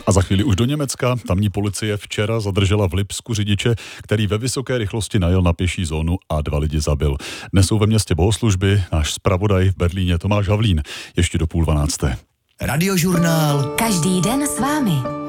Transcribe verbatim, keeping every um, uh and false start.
A za chvíli už do Německa. Tamní policie včera zadržela v Lipsku řidiče, který ve vysoké rychlosti najel na pěší zónu a dva lidi zabil. Dnes jsou ve městě bohoslužby, náš zpravodaj v Berlíně Tomáš Havlín. Ještě do půl dvanácté. Radiožurnál. Každý den s vámi.